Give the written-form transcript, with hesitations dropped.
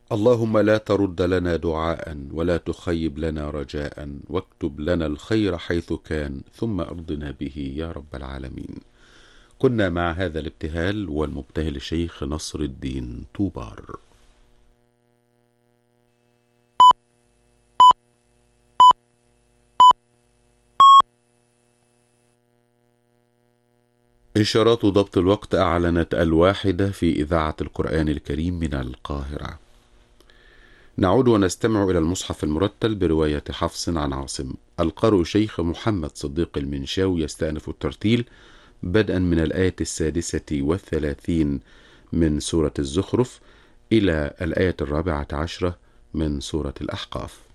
اللهم لا ترد لنا دعاء ولا تخيب لنا رجاء، واكتب لنا الخير حيث كان، ثم أرضنا به يا رب العالمين. كنا مع هذا الابتهال والمبتهل الشيخ نصر الدين طوبار. إشارات ضبط الوقت أعلنت 1 في إذاعة القرآن الكريم من القاهرة. نعود ونستمع إلى المصحف المرتل برواية حفص عن عاصم. القارئ شيخ محمد صديق المنشاوي يستأنف الترتيل بدءا من الآية 36 من سورة الزخرف إلى الآية 14 من سورة الأحقاف.